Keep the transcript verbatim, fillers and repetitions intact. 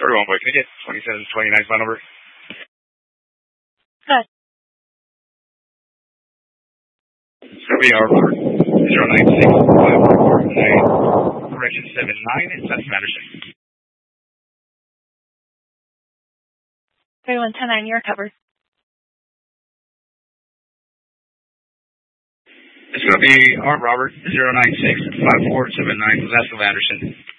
Everyone, boy, can I get twenty-seven twenty-nine phone number? Good. It's going to be our zero nine six five four nine, correction seven nine, that's Madison. thirty-one ten nine, you're covered. It's going to be our Robert zero nine six five four seven nine, Vasco Anderson.